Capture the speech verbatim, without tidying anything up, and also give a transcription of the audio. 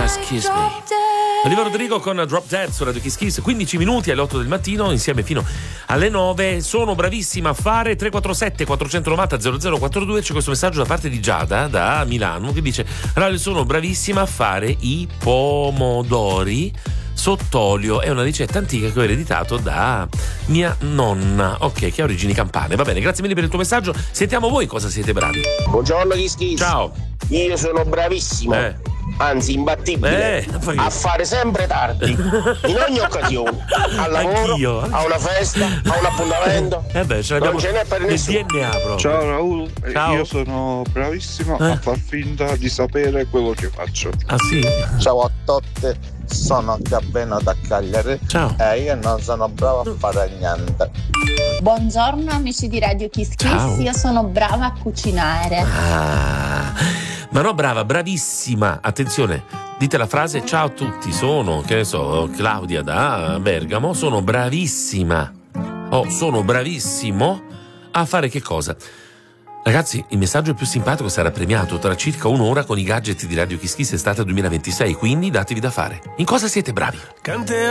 Just Kiss Me. Oliver Rodrigo con Drop Dead su Radio Kiss Kiss, quindici minuti alle otto del mattino, insieme fino alle nove. Sono bravissima a fare. Tre quattro sette quattro nove zero zero zero quattro due. C'è questo messaggio da parte di Giada da Milano che dice: Rale, sono bravissima a fare i pomodori sott'olio. È una ricetta antica che ho ereditato da mia nonna, ok, che ha origini campane. Va bene, grazie mille per il tuo messaggio. Sentiamo voi cosa siete bravi. Buongiorno Kiss Kiss. Ciao. Io sono bravissimo, eh. anzi imbattibile, eh, a fare sempre tardi, in ogni occasione, al lavoro, Anch'io. a una festa, a un appuntamento. Eh beh, ce l'abbiamo, non ce n'è per nel nessuno. D N A proprio. Ciao Raul, Ciao. Io sono bravissimo eh. a far finta di sapere quello che faccio. Ah sì? Ciao a tutti, sono Gabeno da Cagliari. Ciao. E io non sono bravo a fare niente. Buongiorno amici di Radio Kiss Kiss, Ciao. io sono brava a cucinare. Ah, ma no, brava, bravissima. Attenzione, dite la frase: ciao a tutti, sono, che ne so, Claudia da Bergamo, sono bravissima. Oh, sono bravissimo a fare che cosa? Ragazzi, il messaggio più simpatico sarà premiato tra circa un'ora con i gadget di Radio Kiss Kiss estate duemilaventisei, quindi datevi da fare. In cosa siete bravi?